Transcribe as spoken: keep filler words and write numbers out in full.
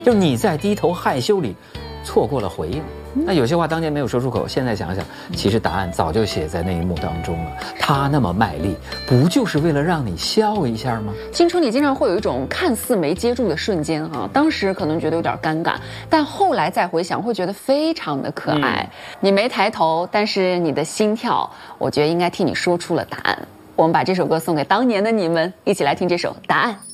就是你在低头害羞里错过了回应。那有些话当年没有说出口，现在想想，其实答案早就写在那一幕当中了。他那么卖力，不就是为了让你笑一下吗？ 青春里经常会有一种看似没接住的瞬间啊，当时可能觉得有点尴尬，但后来再回想，会觉得非常的可爱。嗯、你没抬头，但是你的心跳，我觉得应该替你说出了答案。我们把这首歌送给当年的你们，一起来听这首《答案》。